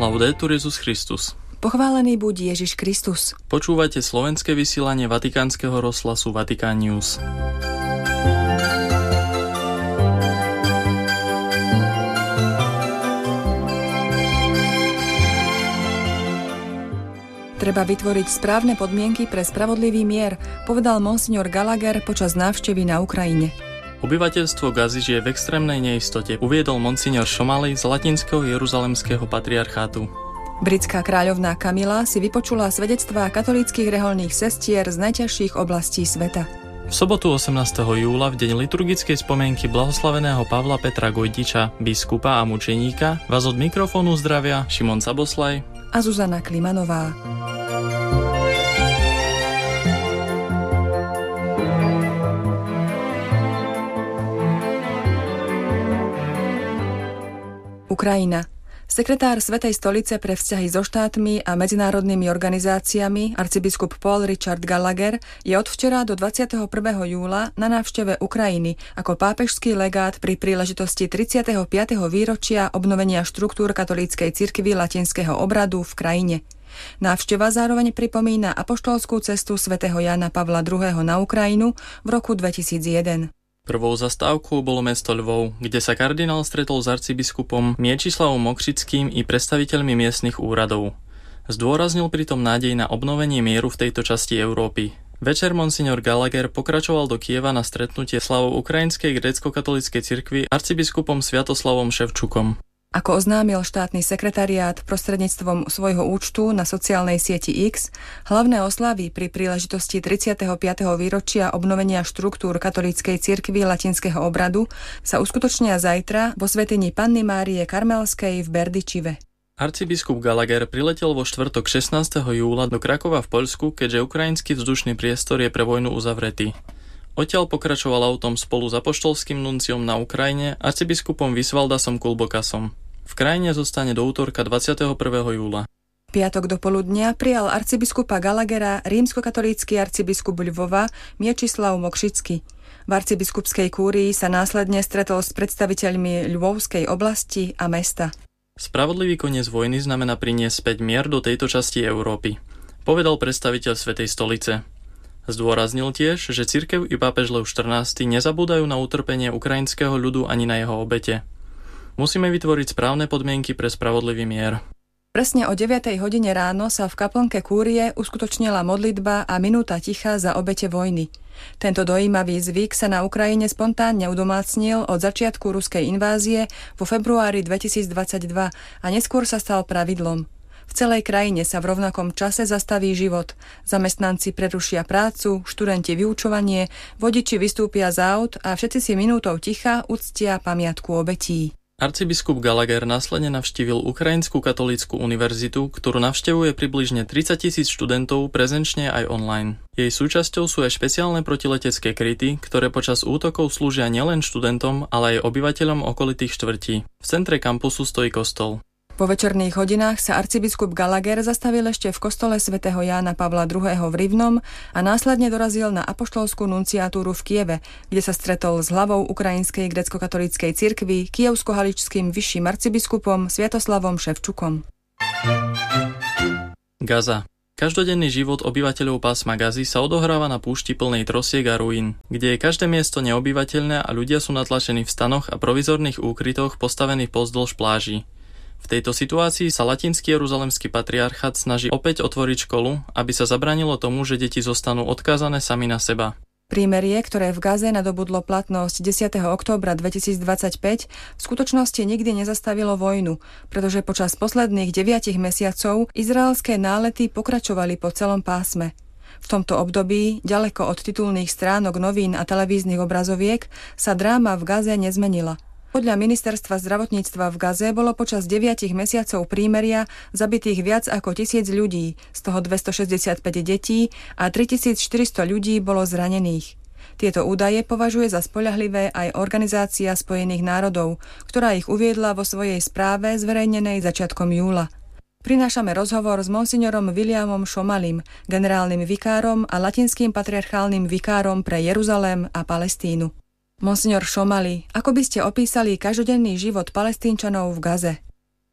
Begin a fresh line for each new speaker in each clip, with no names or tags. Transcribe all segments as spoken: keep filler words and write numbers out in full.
Laudetur Jesus Christus.
Pochválený buď Ježiš Kristus.
Počúvate slovenské vysielanie Vatikánskeho rozhlasu Vatikán News.
Treba vytvoriť správne podmienky pre spravodlivý mier, povedal monsignor Gallagher počas návštevy na Ukrajine.
Obyvateľstvo Gazy žije v extrémnej neistote, uviedol monsignor Somali z Latinského Jeruzalemského patriarchátu.
Britská kráľovná Kamila si vypočula svedectvá katolíckych rehoľných sestier z najťažších oblastí sveta.
V sobotu osemnásteho júla, v deň liturgickej spomienky blahoslaveného Pavla Petra Gojdiča, biskupa a mučeníka, vás od mikrofónu zdravia Šimon Saboslaj
a Zuzana Klimanová. Ukrajina. Sekretár Svätej stolice pre vzťahy so štátmi a medzinárodnými organizáciami, arcibiskup Paul Richard Gallagher, je od včera do dvadsiateho prvého júla na návšteve Ukrajiny ako pápežský legát pri príležitosti tridsiateho piateho výročia obnovenia štruktúr katolíckej cirkvi latinského obradu v krajine. Návšteva zároveň pripomína apoštolskú cestu svätého Jána Pavla druhého. Na Ukrajinu v roku dvetisícjeden.
Prvou zastávkou bolo mesto Lvov, kde sa kardinál stretol s arcibiskupom Miečislavom Mokřickým i predstaviteľmi miestnych úradov. Zdôraznil pritom nádej na obnovenie mieru v tejto časti Európy. Večer monsignor Gallagher pokračoval do Kieva na stretnutie slavou ukrajinskej grécko-katolíckej cirkvi arcibiskupom Sviatoslavom Ševčukom.
Ako oznámil štátny sekretariát prostredníctvom svojho účtu na sociálnej sieti X, hlavné oslavy pri príležitosti tridsiateho piateho výročia obnovenia štruktúr katolíckej cirkvi latinského obradu sa uskutočnia zajtra vo svätyni Panny Márie Karmelskej v Berdyčive.
Arcibiskup Gallagher priletel vo štvrtok šestnásteho júla do Krakova v Poľsku, keďže ukrajinský vzdušný priestor je pre vojnu uzavretý. Odtiaľ pokračoval autom spolu s apoštolským nunciom na Ukrajine, arcibiskupom Visvaldasom Kulbokasom. V krajine zostane do útorka dvadsiateho prvého júla.
Piatok do poludnia prijal arcibiskupa Gallaghera rímskokatolícky arcibiskup Lvova Miečislav Mokřický. V arcibiskupskej kúrii sa následne stretol s predstaviteľmi Lvovskej oblasti a mesta.
Spravodlivý koniec vojny znamená priniesť späť mier do tejto časti Európy, povedal predstaviteľ Svätej stolice. Zdôraznil tiež, že cirkev i pápež Lev štrnásty nezabúdajú na utrpenie ukrajinského ľudu ani na jeho obete. Musíme vytvoriť správne podmienky pre spravodlivý mier.
Presne o deviatej hodine ráno sa v kaplnke kúrie uskutočnila modlitba a minúta ticha za obete vojny. Tento dojímavý zvyk sa na Ukrajine spontánne udomácnil od začiatku ruskej invázie vo februári dvetisícdvadsaťdva a neskôr sa stal pravidlom. V celej krajine sa v rovnakom čase zastaví život. Zamestnanci prerušia prácu, študenti vyučovanie, vodiči vystúpia z aut a všetci si minútou ticha uctia pamiatku obetí.
Arcibiskup Gallagher následne navštívil Ukrajinskú katolícku univerzitu, ktorú navštevuje približne tridsaťtisíc študentov prezenčne aj online. Jej súčasťou sú aj špeciálne protiletecké kryty, ktoré počas útokov slúžia nielen študentom, ale aj obyvateľom okolitých štvrtí. V centre kampusu stojí kostol.
Po večerných hodinách sa arcibiskup Gallagher zastavil ešte v kostole svätého Jána Pavla druhého. v Rivnom a následne dorazil na apoštolskú nunciatúru v Kieve, kde sa stretol s hlavou ukrajinskej grécko-katolíckej cirkvi, kievsko-haličským vyšším arcibiskupom Sviatoslavom Ševčukom.
Gaza. Každodenný život obyvateľov pásma Gazy sa odohráva na púšti plnej trosiek a ruín, kde je každé miesto neobyvateľné a ľudia sú natlačení v stanoch a provizorných úkrytoch postavených pozdĺž pláží. V tejto situácii sa Latinský Jeruzalemský patriarchát snaží opäť otvoriť školu, aby sa zabránilo tomu, že deti zostanú odkázané sami na seba.
Prímerie, ktoré v Gaze nadobudlo platnosť desiateho októbra dvetisícdvadsaťpäť, v skutočnosti nikdy nezastavilo vojnu, pretože počas posledných deviatich mesiacov izraelské nálety pokračovali po celom pásme. V tomto období, ďaleko od titulných stránok novín a televíznych obrazoviek, sa dráma v Gaze nezmenila. Podľa ministerstva zdravotníctva v Gaze bolo počas deviatich mesiacov prímeria zabitých viac ako tisíc ľudí, z toho dvestošesťdesiatpäť detí a tritisícštyristo ľudí bolo zranených. Tieto údaje považuje za spoľahlivé aj Organizácia spojených národov, ktorá ich uviedla vo svojej správe zverejnenej začiatkom júla. Prinášame rozhovor s monsignorom Williamom Somalim, generálnym vikárom a latinským patriarchálnym vikárom pre Jeruzalém a Palestínu. Monsignor Somali, ako by ste opísali každodenný život Palestínčanov v Gaze?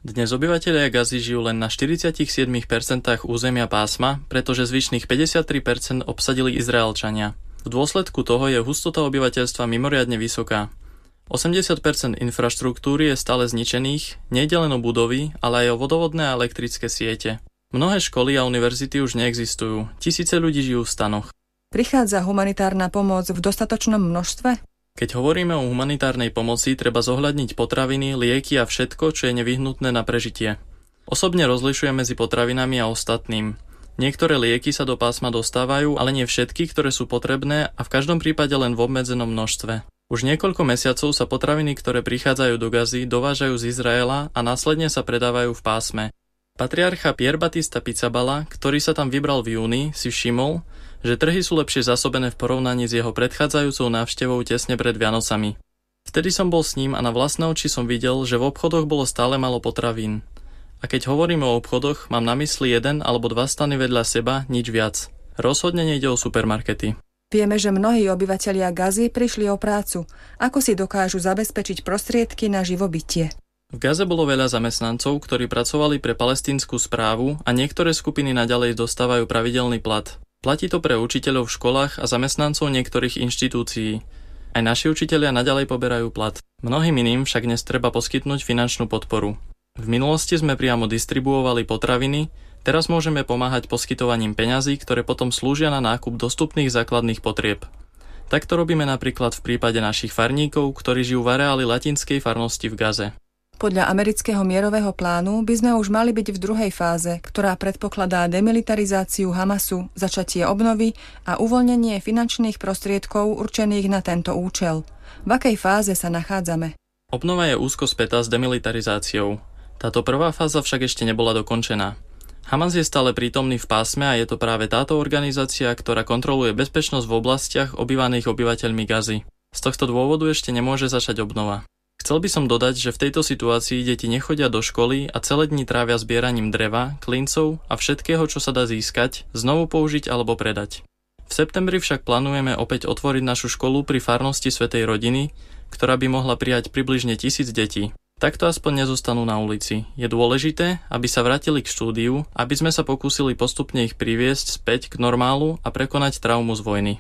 Dnes obyvatelia Gazy žijú len na štyridsaťsedem percent územia pásma, pretože zvyšných päťdesiattri percent obsadili Izraelčania. V dôsledku toho je hustota obyvateľstva mimoriadne vysoká. osemdesiat percent infraštruktúry je stále zničených, nejde len o budovy, ale aj o vodovodné a elektrické siete. Mnohé školy a univerzity už neexistujú, tisíce ľudí žijú v stanoch.
Prichádza humanitárna pomoc v dostatočnom množstve?
Keď hovoríme o humanitárnej pomoci, treba zohľadniť potraviny, lieky a všetko, čo je nevyhnutné na prežitie. Osobne rozlišujem medzi potravinami a ostatným. Niektoré lieky sa do pásma dostávajú, ale nie všetky, ktoré sú potrebné a v každom prípade len v obmedzenom množstve. Už niekoľko mesiacov sa potraviny, ktoré prichádzajú do Gazy, dovážajú z Izraela a následne sa predávajú v pásme. Patriarcha Pier Batista Pizzaballa, ktorý sa tam vybral v júni, si všimol, že trhy sú lepšie zásobené v porovnaní s jeho predchádzajúcou návštevou tesne pred Vianocami. Vtedy som bol s ním a na vlastné oči som videl, že v obchodoch bolo stále málo potravín. A keď hovorím o obchodoch, mám na mysli jeden alebo dva stany vedľa seba, nič viac. Rozhodne nejde o supermarkety.
Vieme, že mnohí obyvatelia Gazy prišli o prácu. Ako si dokážu zabezpečiť prostriedky na živobytie?
V Gaze bolo veľa zamestnancov, ktorí pracovali pre palestínsku správu a niektoré skupiny naďalej dostávajú pravidelný plat. Platí to pre učiteľov v školách a zamestnancov niektorých inštitúcií. Aj naši učitelia naďalej poberajú plat. Mnohým iným však dnes treba poskytnúť finančnú podporu. V minulosti sme priamo distribuovali potraviny, teraz môžeme pomáhať poskytovaním peňazí, ktoré potom slúžia na nákup dostupných základných potrieb. Takto robíme napríklad v prípade našich farníkov, ktorí žijú v areáli latinskej farnosti v Gaze.
Podľa amerického mierového plánu by sme už mali byť v druhej fáze, ktorá predpokladá demilitarizáciu Hamasu, začatie obnovy a uvoľnenie finančných prostriedkov určených na tento účel. V akej fáze sa nachádzame?
Obnova je úzko spätá s demilitarizáciou. Táto prvá fáza však ešte nebola dokončená. Hamas je stále prítomný v pásme a je to práve táto organizácia, ktorá kontroluje bezpečnosť v oblastiach obývaných obyvateľmi Gazy. Z tohto dôvodu ešte nemôže začať obnova. Chcel by som dodať, že v tejto situácii deti nechodia do školy a celé dni trávia zbieraním dreva, klincov a všetkého, čo sa dá získať, znovu použiť alebo predať. V septembri však plánujeme opäť otvoriť našu školu pri farnosti Svätej Rodiny, ktorá by mohla prijať približne tisíc detí. Takto aspoň nezostanú na ulici. Je dôležité, aby sa vrátili k štúdiu, aby sme sa pokúsili postupne ich priviesť späť k normálu a prekonať traumu z vojny.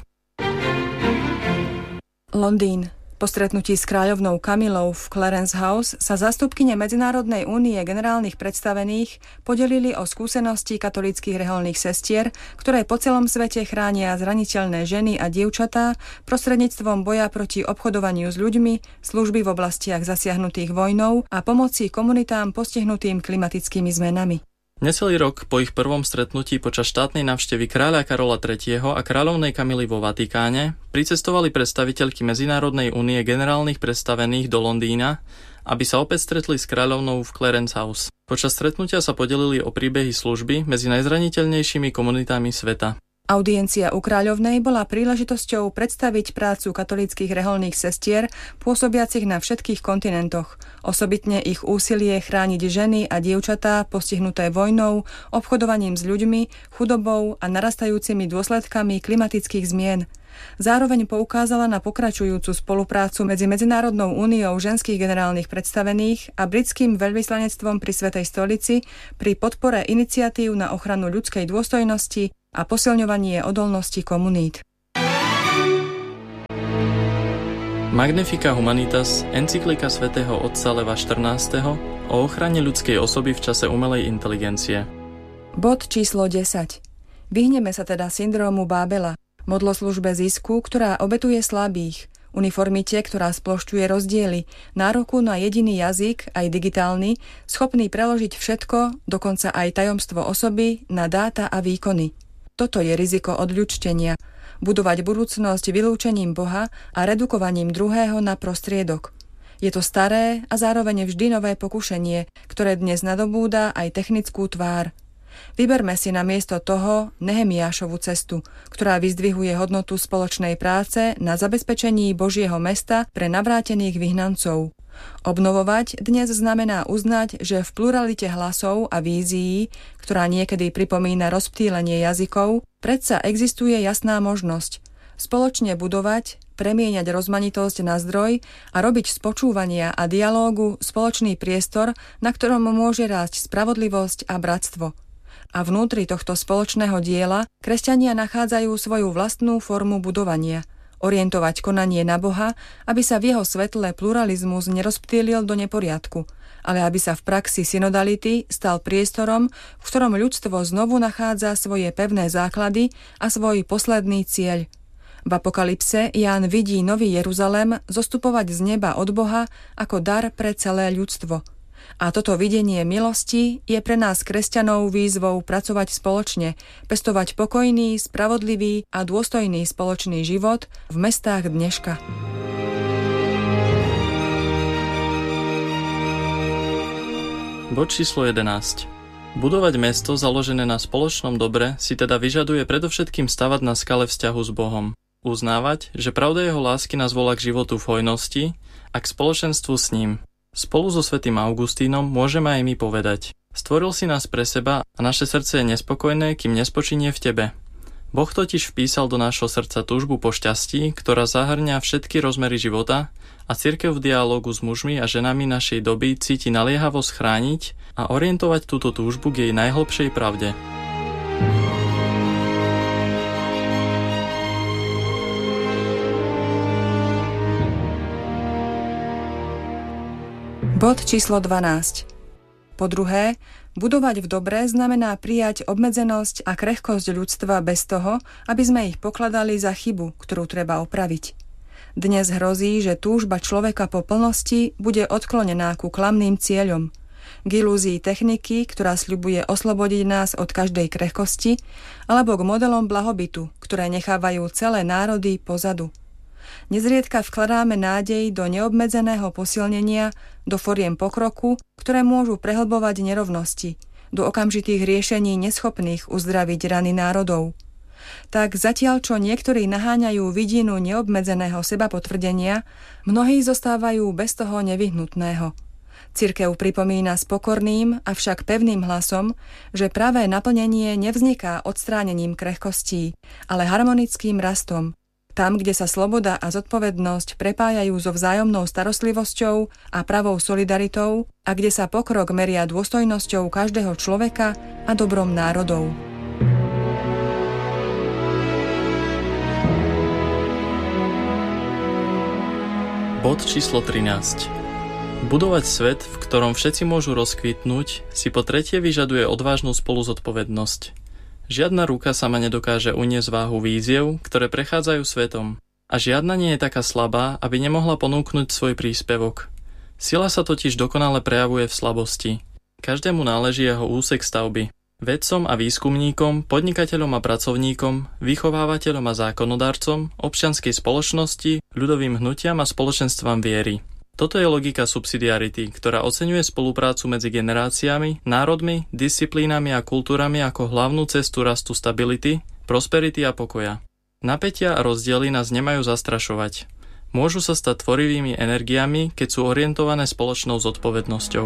Londýn. Po stretnutí s kráľovnou Kamilou v Clarence House sa zástupkyne Medzinárodnej únie generálnych predstavených podelili o skúsenosti katolíckych reholných sestier, ktoré po celom svete chránia zraniteľné ženy a dievčatá prostredníctvom boja proti obchodovaniu s ľuďmi, služby v oblastiach zasiahnutých vojnou a pomoci komunitám postihnutým klimatickými zmenami.
Necelý rok po ich prvom stretnutí počas štátnej návštevy kráľa Karola tretieho a kráľovnej Kamily vo Vatikáne pricestovali predstaviteľky Medzinárodnej únie generálnych predstavených do Londýna, aby sa opäť stretli s kráľovnou v Clarence House. Počas stretnutia sa podelili o príbehy služby medzi najzraniteľnejšími komunitami sveta.
Audiencia u kráľovnej bola príležitosťou predstaviť prácu katolíckych reholných sestier pôsobiacich na všetkých kontinentoch, osobitne ich úsilie chrániť ženy a dievčatá postihnuté vojnou, obchodovaním s ľuďmi, chudobou a narastajúcimi dôsledkami klimatických zmien. Zároveň poukázala na pokračujúcu spoluprácu medzi Medzinárodnou úniou ženských generálnych predstavených a britským veľvyslanectvom pri Svätej stolici pri podpore iniciatív na ochranu ľudskej dôstojnosti a posilňovanie odolnosti komunít.
Magnifica Humanitas, encyklika svätého otca Leva štrnásteho o ochrane ľudskej osoby v čase umelej inteligencie.
Bod číslo desať. Vyhneme sa teda syndrómu Bábela, modloslužbe zisku, ktorá obetuje slabých, uniformite, ktorá splošťuje rozdiely, nároku na jediný jazyk, aj digitálny, schopný preložiť všetko, dokonca aj tajomstvo osoby, na dáta a výkony. Toto je riziko odľudštenia. Budovať budúcnosť vylúčením Boha a redukovaním druhého na prostriedok. Je to staré a zároveň vždy nové pokušenie, ktoré dnes nadobúda aj technickú tvár. Vyberme si namiesto toho Nehemiášovu cestu, ktorá vyzdvihuje hodnotu spoločnej práce na zabezpečení Božieho mesta pre navrátených vyhnancov. Obnovovať dnes znamená uznať, že v pluralite hlasov a vízií, ktorá niekedy pripomína rozptýlenie jazykov, predsa existuje jasná možnosť spoločne budovať premieňať rozmanitosť na zdroj a robiť z počúvania a dialógu spoločný priestor, na ktorom môže rásť spravodlivosť a bratstvo. A vnútri tohto spoločného diela kresťania nachádzajú svoju vlastnú formu budovania, orientovať konanie na Boha, aby sa v jeho svetle pluralizmus nerozptýlil do neporiadku, ale aby sa v praxi synodality stal priestorom, v ktorom ľudstvo znovu nachádza svoje pevné základy a svoj posledný cieľ. V Apokalypse Ján vidí nový Jeruzalém zostupovať z neba od Boha ako dar pre celé ľudstvo. A toto videnie milosti je pre nás kresťanov výzvou pracovať spoločne, pestovať pokojný, spravodlivý a dôstojný spoločný život v mestách dneška.
Bod číslo jedenásť. Budovať mesto založené na spoločnom dobre si teda vyžaduje predovšetkým stavať na skale vzťahu s Bohom. Uznávať, že pravda jeho lásky nás volá k životu v hojnosti a k spoločenstvu s ním. Spolu so svätým Augustínom môžeme aj my povedať: Stvoril si nás pre seba a naše srdce je nespokojné, kým nespočinie v tebe. Boh totiž vpísal do nášho srdca túžbu po šťastí, ktorá zahŕňa všetky rozmery života, a cirkev v dialógu s mužmi a ženami našej doby cíti naliehavosť chrániť a orientovať túto túžbu k jej najhlbšej pravde.
Bod číslo dvanásť. Po druhé, budovať v dobre znamená prijať obmedzenosť a krehkosť ľudstva bez toho, aby sme ich pokladali za chybu, ktorú treba opraviť. Dnes hrozí, že túžba človeka po plnosti bude odklonená ku klamným cieľom, k ilúzii techniky, ktorá sľubuje oslobodiť nás od každej krehkosti, alebo k modelom blahobytu, ktoré nechávajú celé národy pozadu. Nezriedka vkladáme nádej do neobmedzeného posilnenia, do foriem pokroku, ktoré môžu prehlbovať nerovnosti, do okamžitých riešení neschopných uzdraviť rany národov. Tak zatiaľ, čo niektorí naháňajú vidinu neobmedzeného sebapotvrdenia, mnohí zostávajú bez toho nevyhnutného. Cirkev pripomína s pokorným, avšak pevným hlasom, že pravé naplnenie nevzniká odstránením krehkostí, ale harmonickým rastom, tam, kde sa sloboda a zodpovednosť prepájajú so vzájomnou starostlivosťou a pravou solidaritou a kde sa pokrok meria dôstojnosťou každého človeka a dobrom národov.
Bod číslo trinásť. Budovať svet, v ktorom všetci môžu rozkvitnúť, si po tretie vyžaduje odvážnu spoluzodpovednosť. Žiadna ruka sama nedokáže uniesť váhu víziev, ktoré prechádzajú svetom. A žiadna nie je taká slabá, aby nemohla ponúknuť svoj príspevok. Sila sa totiž dokonale prejavuje v slabosti. Každému náleží jeho úsek stavby. Vedcom a výskumníkom, podnikateľom a pracovníkom, vychovávateľom a zákonodarcom, občianskej spoločnosti, ľudovým hnutiam a spoločenstvám viery. Toto je logika subsidiarity, ktorá oceňuje spoluprácu medzi generáciami, národmi, disciplínami a kultúrami ako hlavnú cestu rastu stability, prosperity a pokoja. Napätia a rozdiely nás nemajú zastrašovať. Môžu sa stať tvorivými energiami, keď sú orientované spoločnou zodpovednosťou.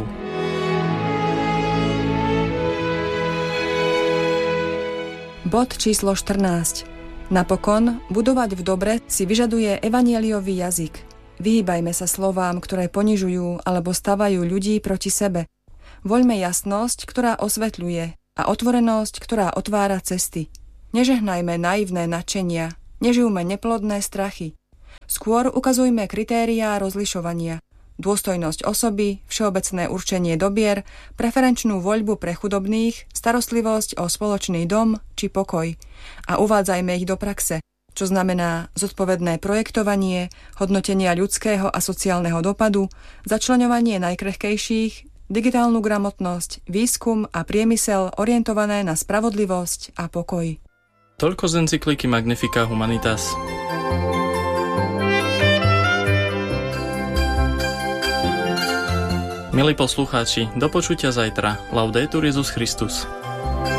Bod číslo štrnásť. Napokon, budovať v dobre si vyžaduje evanjeliový jazyk. Vyhýbajme sa slovám, ktoré ponižujú alebo stavajú ľudí proti sebe. Voľme jasnosť, ktorá osvetľuje, a otvorenosť, ktorá otvára cesty. Nežehnajme naivné nadšenia, nežijme neplodné strachy. Skôr ukazujme kritériá rozlišovania. Dôstojnosť osoby, všeobecné určenie dobier, preferenčnú voľbu pre chudobných, starostlivosť o spoločný dom či pokoj. A uvádzajme ich do praxe, čo znamená zodpovedné projektovanie, hodnotenia ľudského a sociálneho dopadu, začleňovanie najkrehkejších, digitálnu gramotnosť, výskum a priemysel orientované na spravodlivosť a pokoj.
Toľko z encykliky Magnificat Humanitas. Milí poslucháči, do počutia zajtra. Laudetur Jesus Christus.